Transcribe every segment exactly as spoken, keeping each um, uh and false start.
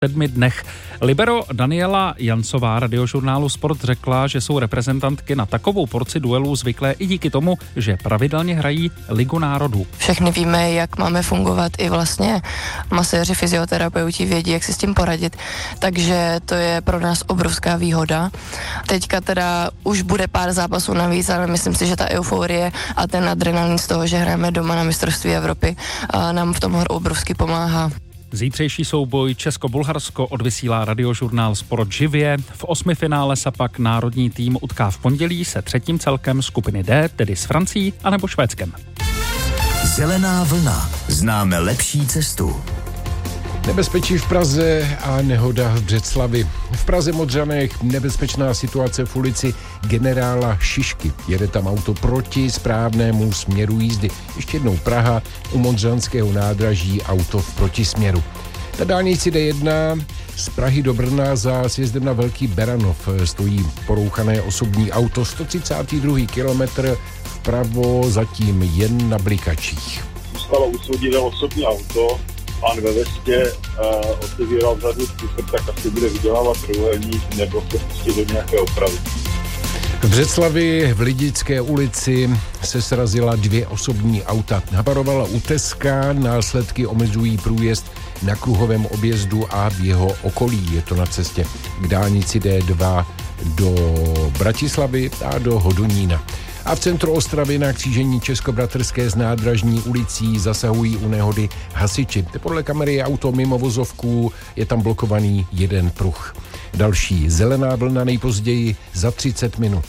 sedmi dnech. Libero Daniela Jancová Radiožurnálu Sport řekla, že jsou reprezentantky na takovou porci duelů zvyklé i díky tomu, že pravidelně hrají Ligu národů. Všechny víme, jak máme fungovat, i vlastně maséři, fyzioterapeuti vědí, jak si s tím poradit, takže to je pro nás obrovská výhoda. Teďka teda už bude pár zápasů navíc, ale myslím si, že ta euforie a ten adrenalin z toho, že hrajeme doma na mistrovství Evropy, nám v tom obrovsky pomáhá. Zítřejší souboj Česko-Bulharsko odvysílá Radiožurnál Sport živě. V osmifinále se pak národní tým utká v pondělí se třetím celkem skupiny D, tedy s Francií anebo Švédskem. Zelená vlna. Známe lepší cestu. Nebezpečí v Praze a nehoda v Břeclavi. V Praze Modřanech nebezpečná situace v ulici Generála Šišky. Jede tam auto proti správnému směru jízdy. Ještě jednou Praha, u Modřanského nádraží auto v protisměru. Na dálnici D jedna z Prahy do Brna za sjezdem na Velký Beranov stojí porouchané osobní auto. sto třicátý druhý kilometr vpravo, zatím jen na blikačích. Stalo usvodilé osobní auto. Pán ve vestě uh, otevíral vzadu způsob, tak asi bude vydělávat trojúhelník nebo se pustit do nějaké opravy. V Břeclavi v Lidické ulici se srazila dvě osobní auta. Habarovala u Teska, následky omezují průjezd na kruhovém objezdu a v jeho okolí. Je to na cestě k dálnici D dva do Bratislavy a do Hodonína. A v centru Ostravy na křížení Českobratrské s Nádražní ulicí zasahují u nehody hasiči. Podle kamery je auto mimo vozovku, je tam blokovaný jeden pruh. Další zelená vlna nejpozději za třicet minut.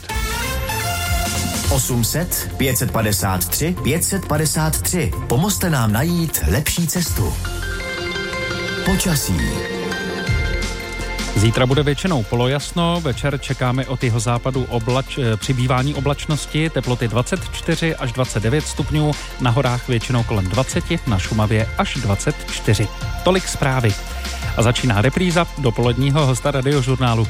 osm set, pět set padesát tři, pět set padesát tři. Pomozte nám najít lepší cestu. Počasí. Zítra bude většinou polojasno, večer čekáme od jeho západu oblač, přibývání oblačnosti, teploty dvacet čtyři až dvacet devět stupňů, na horách většinou kolem dvacet, na Šumavě až dvacet čtyři. Tolik zprávy. A začíná repríza dopoledního hosta Radiožurnálu.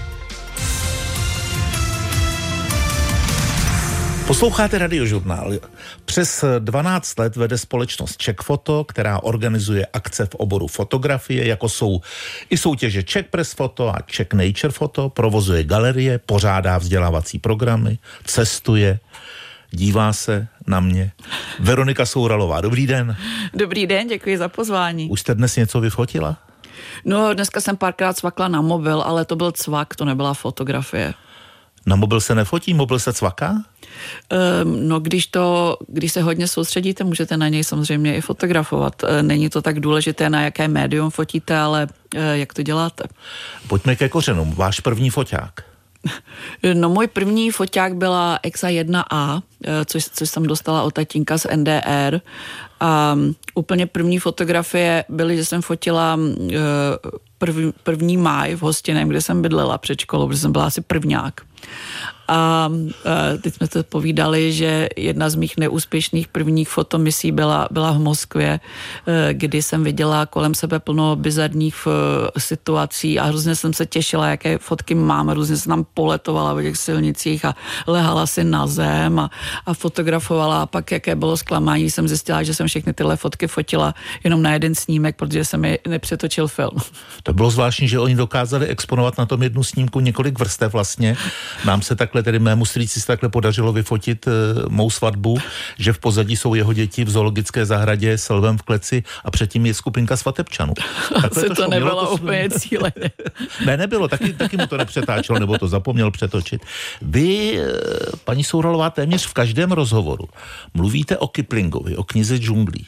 Posloucháte Radiožurnál. Přes dvanáct let vede společnost Czech Photo, která organizuje akce v oboru fotografie, jako jsou i soutěže Czech Press Photo a Czech Nature Photo, provozuje galerie, pořádá vzdělávací programy, cestuje, dívá se na mě. Veronika Souralová, dobrý den. Dobrý den, děkuji za pozvání. Už jste dnes něco vyfotila? No, dneska jsem párkrát cvakla na mobil, ale to byl cvak, to nebyla fotografie. Na mobil se nefotí, mobil se cvaká? Um, no, když to, když se hodně soustředíte, můžete na něj samozřejmě i fotografovat. Není to tak důležité, na jaké médium fotíte, ale uh, jak to děláte. Pojďme ke kořenům. Váš první foťák? No, můj první foťák byla Exa jedna A, což, což jsem dostala od tatínka z N D R. A úplně první fotografie byly, že jsem fotila prv, první máj v Hostiném, kde jsem bydlela před školou, protože jsem byla asi prvňák. A teď jsme to povídali, že jedna z mých neúspěšných prvních fotomisí byla, byla v Moskvě, kdy jsem viděla kolem sebe plno bizarních situací a hrozně jsem se těšila, jaké fotky mám, různě jsem tam poletovala v těch silnicích a lehala si na zem a, a fotografovala a pak jaké bylo zklamání, jsem zjistila, že jsem všechny tyhle fotky fotila jenom na jeden snímek, protože se mi nepřetočil film. To bylo zvláštní, že oni dokázali exponovat na tom jednu snímku několik vrstev vlastně. Nám se takhle, tedy mému strýci se takhle podařilo vyfotit uh, mou svatbu, že v pozadí jsou jeho děti v zoologické zahradě s lvem v kleci a předtím je skupinka svatebčanů. Asi to, to nebylo to úplně cíleně. Ne, nebylo, taky, taky mu to nepřetáčelo, nebo to zapomněl přetočit. Vy, paní Souralová, téměř v každém rozhovoru mluvíte o Kiplingovi, o knize džunglí.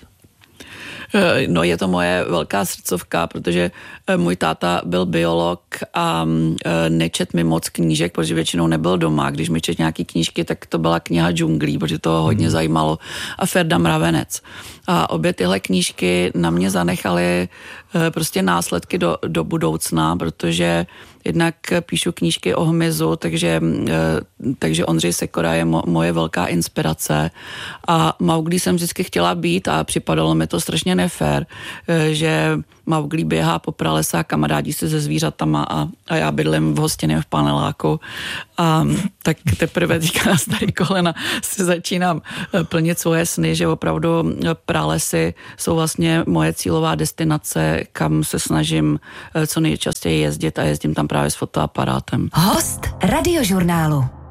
No, je to moje velká srdcovka, protože můj táta byl biolog a nečet mi moc knížek, protože většinou nebyl doma. Když mi čet nějaký knížky, tak to byla kniha džunglí, protože to hodně zajímalo, a Ferda Mravenec. A obě tyhle knížky na mě zanechaly prostě následky do, do budoucna, protože jednak píšu knížky o hmyzu, takže, takže Ondřej Sekora je mo, moje velká inspirace a Mauglí jsem vždycky chtěla být a připadalo mi to strašně nefér, že Mauglí běhá po pralese a kamarádí se se zvířatama a, a já bydlím v hostině v paneláku. A tak teprve teďka na starý kolena si začínám plnit svoje sny, že opravdu pralesy jsou vlastně moje cílová destinace, kam se snažím co nejčastěji jezdit a jezdím tam právě s fotoaparátem. Host Radiožurnálu.